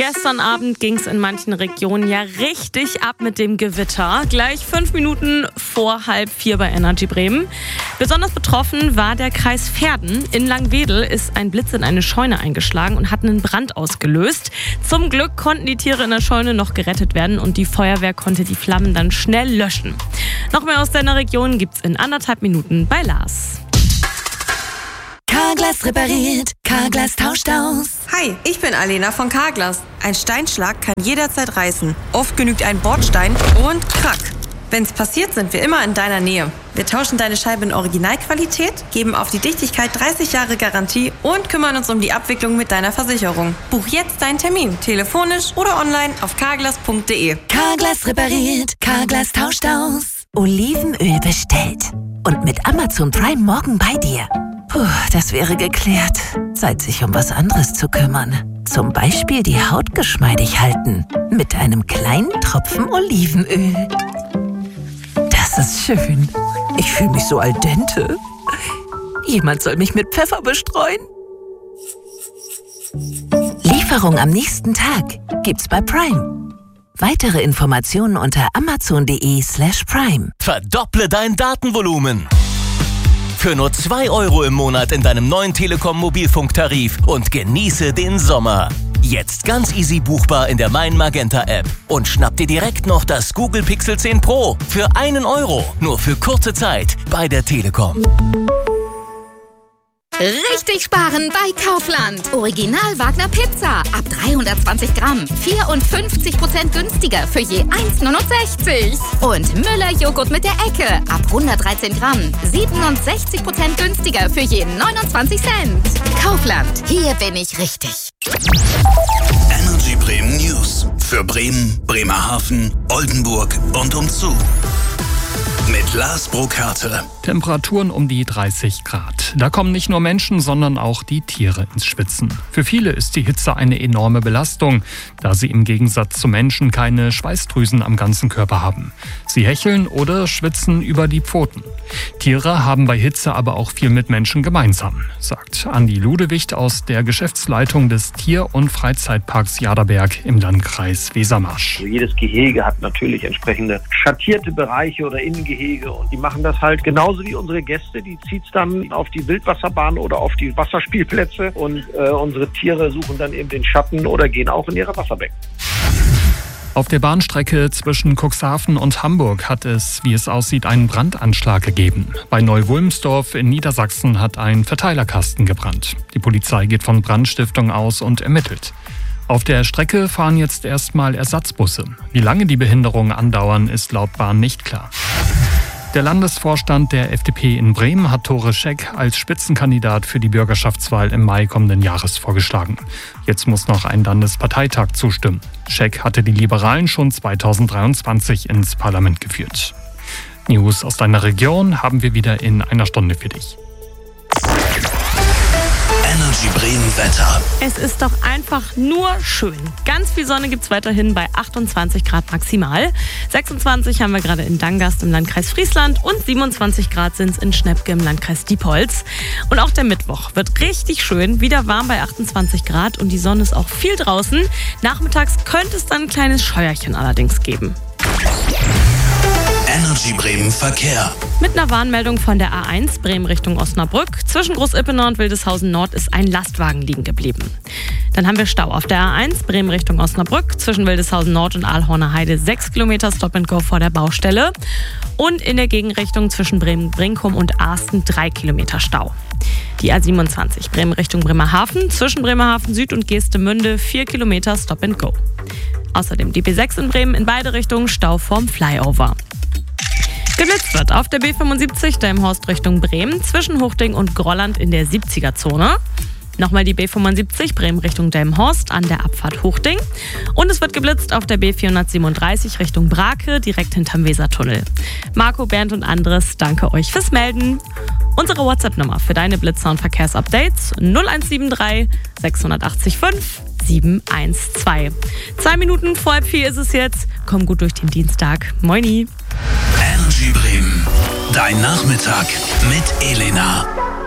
Gestern Abend ging es in manchen Regionen ja richtig ab mit dem Gewitter. Gleich 5 Minuten vor 3:30 bei Energy Bremen. Besonders betroffen war der Kreis Verden. In Langwedel ist ein Blitz in eine Scheune eingeschlagen und hat einen Brand ausgelöst. Zum Glück konnten die Tiere in der Scheune noch gerettet werden und die Feuerwehr konnte die Flammen dann schnell löschen. Noch mehr aus deiner Region gibt's in 1,5 Minuten bei Lars. Carglass repariert, Carglass tauscht aus. Hi, ich bin Alena von Carglass. Ein Steinschlag kann jederzeit reißen. Oft genügt ein Bordstein und krack. Wenn's passiert, sind wir immer in deiner Nähe. Wir tauschen deine Scheibe in Originalqualität, geben auf die Dichtigkeit 30 Jahre Garantie und kümmern uns um die Abwicklung mit deiner Versicherung. Buch jetzt deinen Termin, telefonisch oder online auf carglass.de. Carglass repariert, Carglass tauscht aus. Olivenöl bestellt. Und mit Amazon Prime morgen bei dir. Puh, das wäre geklärt. Zeit, sich um was anderes zu kümmern. Zum Beispiel die Haut geschmeidig halten. Mit einem kleinen Tropfen Olivenöl. Das ist schön. Ich fühle mich so al dente. Jemand soll mich mit Pfeffer bestreuen. Lieferung am nächsten Tag gibt's bei Prime. Weitere Informationen unter amazon.de/prime. Verdopple dein Datenvolumen. Für nur 2 € im Monat in deinem neuen Telekom-Mobilfunktarif und genieße den Sommer. Jetzt ganz easy buchbar in der Mein Magenta App. Und schnapp dir direkt noch das Google Pixel 10 Pro für 1 €. Nur für kurze Zeit bei der Telekom. Richtig sparen bei Kaufland. Original Wagner Pizza ab 320 Gramm. 54% günstiger für je 1,69. Und Müller Joghurt mit der Ecke ab 113 Gramm. 67% günstiger für je 29 Cent. Kaufland, hier bin ich richtig. Energy Bremen News. Für Bremen, Bremerhaven, Oldenburg und umzu. Mit Lars Burkhardt. Temperaturen um die 30 Grad. Da kommen nicht nur Menschen, sondern auch die Tiere ins Schwitzen. Für viele ist die Hitze eine enorme Belastung, da sie im Gegensatz zu Menschen keine Schweißdrüsen am ganzen Körper haben. Sie hecheln oder schwitzen über die Pfoten. Tiere haben bei Hitze aber auch viel mit Menschen gemeinsam, sagt Andi Ludewicht aus der Geschäftsleitung des Tier- und Freizeitparks Jaderberg im Landkreis Wesermarsch. Also jedes Gehege hat natürlich entsprechende schattierte Bereiche oder Innengehege und die machen das halt genauso wie unsere Gäste. Die zieht's dann auf die Wildwasserbahn oder auf die Wasserspielplätze und unsere Tiere suchen dann eben den Schatten oder gehen auch in ihre Wasserbecken. Auf der Bahnstrecke zwischen Cuxhaven und Hamburg hat es, wie es aussieht, einen Brandanschlag gegeben. Bei Neu-Wulmsdorf in Niedersachsen hat ein Verteilerkasten gebrannt. Die Polizei geht von Brandstiftung aus und ermittelt. Auf der Strecke fahren jetzt erstmal Ersatzbusse. Wie lange die Behinderungen andauern, ist laut Bahn nicht klar. Der Landesvorstand der FDP in Bremen hat Tore Scheck als Spitzenkandidat für die Bürgerschaftswahl im Mai kommenden Jahres vorgeschlagen. Jetzt muss noch ein Landesparteitag zustimmen. Scheck hatte die Liberalen schon 2023 ins Parlament geführt. News aus deiner Region haben wir wieder in einer Stunde für dich. Energy Bremen Wetter. Es ist doch einfach nur schön. Ganz viel Sonne gibt's weiterhin bei 28 Grad maximal. 26 haben wir gerade in Dangast im Landkreis Friesland und 27 Grad sind's in Schnepke im Landkreis Diepholz. Und auch der Mittwoch wird richtig schön, wieder warm bei 28 Grad und die Sonne ist auch viel draußen. Nachmittags könnte es dann ein kleines Scheuerchen allerdings geben. Energy Bremen Verkehr. Mit einer Warnmeldung von der A1 Bremen Richtung Osnabrück. Zwischen Groß-Ippenau und Wildeshausen Nord ist ein Lastwagen liegen geblieben. Dann haben wir Stau auf der A1 Bremen Richtung Osnabrück. Zwischen Wildeshausen Nord und Aalhorner Heide 6 Kilometer Stop and Go vor der Baustelle. Und in der Gegenrichtung zwischen Bremen-Brinkum und Arsten 3 Kilometer Stau. Die A27 Bremen Richtung Bremerhaven. Zwischen Bremerhaven Süd und Geestemünde 4 Kilometer Stop and Go. Außerdem die B6 in Bremen in beide Richtungen Stau vorm Flyover. Geblitzt wird auf der B75 Delmenhorst Richtung Bremen zwischen Huchting und Grolland in der 70er-Zone. Nochmal die B75 Bremen Richtung Delmenhorst an der Abfahrt Huchting. Und es wird geblitzt auf der B437 Richtung Brake direkt hinterm Wesertunnel. Marco, Bernd und Andres, danke euch fürs Melden. Unsere WhatsApp-Nummer für deine Blitzer- und Verkehrsupdates 0173 680 5 712. 2 Minuten vor 3:30 ist es jetzt. Komm gut durch den Dienstag. Moini. Energy Bremen. Dein Nachmittag mit Elena.